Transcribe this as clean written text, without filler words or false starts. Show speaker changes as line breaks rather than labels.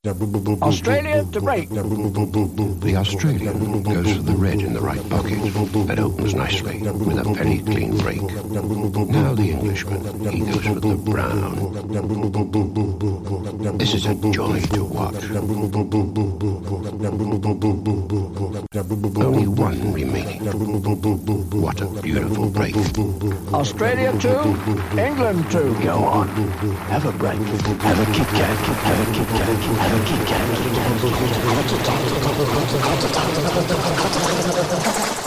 Australia to break.
The Australian goes for the red in the right pocket. That opens nicely with a very clean break. Now the Englishman, he goes for the brown. This is a joy to watch. Only one remaining. What a beautiful break.
Australia 2, England 2.
Go on. Have a break. Have a Kit Kat. Have a Kit Kat. Have a Kit Kat.